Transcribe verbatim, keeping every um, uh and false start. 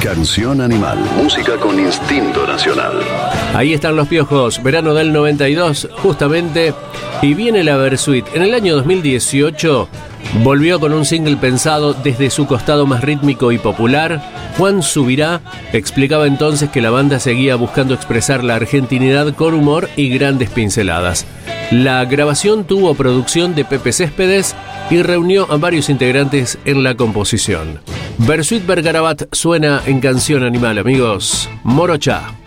Canción Animal, música con instinto nacional. Ahí están Los Piojos, verano del noventa y dos, justamente, y viene la Versuit. En el año dos mil dieciocho volvió con un single pensado desde su costado más rítmico y popular. Juan Subirá explicaba entonces que la banda seguía buscando expresar la argentinidad con humor y grandes pinceladas. La grabación tuvo producción de Pepe Céspedes y reunió a varios integrantes en la composición. Versuit Vergarabat suena en Canción Animal, amigos. Morocha.